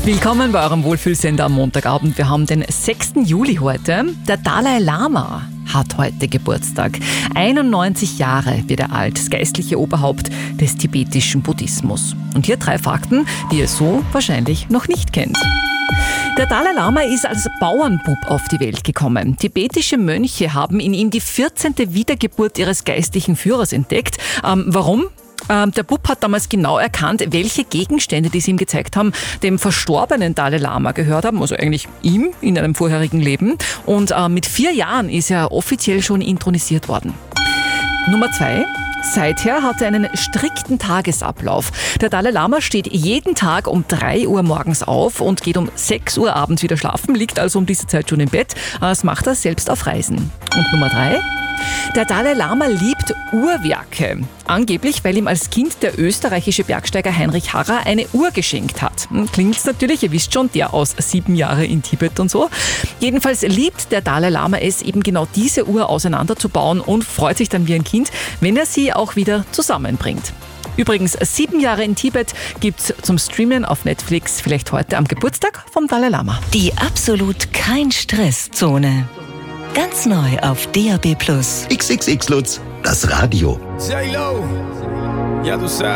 Willkommen bei eurem Wohlfühlsender am Montagabend. Wir haben den 6. Juli heute. Der Dalai Lama hat heute Geburtstag. 91 Jahre wird er alt, das geistliche Oberhaupt des tibetischen Buddhismus. Und hier 3 Fakten, die ihr so wahrscheinlich noch nicht kennt. Der Dalai Lama ist als Bauernbub auf die Welt gekommen. Tibetische Mönche haben in ihm die 14. Wiedergeburt ihres geistlichen Führers entdeckt. Warum? Der Bub hat damals genau erkannt, welche Gegenstände, die sie ihm gezeigt haben, dem verstorbenen Dalai Lama gehört haben, also eigentlich ihm in einem vorherigen Leben. Und mit 4 Jahren ist er offiziell schon intronisiert worden. Nummer 2. Seither hat er einen strikten Tagesablauf. Der Dalai Lama steht jeden Tag um 3 Uhr morgens auf und geht um 6 Uhr abends wieder schlafen, liegt also um diese Zeit schon im Bett. Das macht er selbst auf Reisen. Und Nummer 3. Der Dalai Lama liebt Uhrwerke. Angeblich, weil ihm als Kind der österreichische Bergsteiger Heinrich Harrer eine Uhr geschenkt hat. Klingt's natürlich, ihr wisst schon, der aus 7 Jahre in Tibet und so. Jedenfalls liebt der Dalai Lama es, eben genau diese Uhr auseinanderzubauen und freut sich dann wie ein Kind, wenn er sie auch wieder zusammenbringt. Übrigens, 7 Jahre in Tibet gibt's zum Streamen auf Netflix, vielleicht heute am Geburtstag vom Dalai Lama. Die absolut kein Stresszone. Ganz neu auf DAB+. XXX Lutz, das Radio. J-Lo, ya tú sabes.